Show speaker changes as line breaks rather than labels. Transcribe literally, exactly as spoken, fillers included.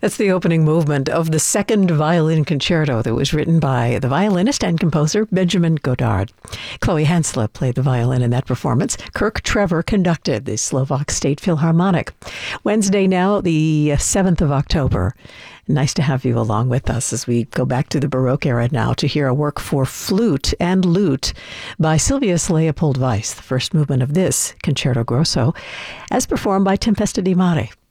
That's the opening movement of the second violin concerto that was written by the violinist and composer Benjamin Godard. Chloe Hansla played the violin in that performance. Kirk Trevor conducted the Slovak State Philharmonic. Wednesday now, the seventh of October. Nice to have you along with us as we go back to the Baroque era now to hear a work for flute and lute by Silvius Leopold Weiss, the first movement of this Concerto Grosso, as performed by Tempesta di Mare.